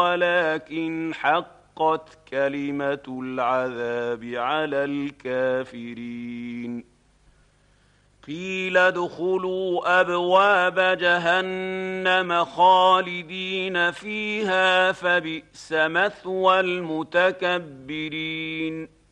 ولكن حقت كلمة العذاب على الكافرين. قيل ادخلوا أبواب جهنم خالدين فيها فبئس مثوى المتكبرين.